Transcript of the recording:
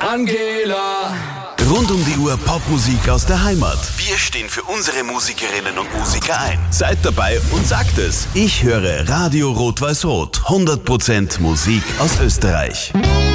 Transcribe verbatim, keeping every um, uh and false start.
Angela. Rund um die Uhr Popmusik aus der Heimat. Wir stehen für unsere Musikerinnen und Musiker ein. Seid dabei und sagt es. Ich höre Radio Rot-Weiß-Rot. hundert Prozent Musik aus Österreich.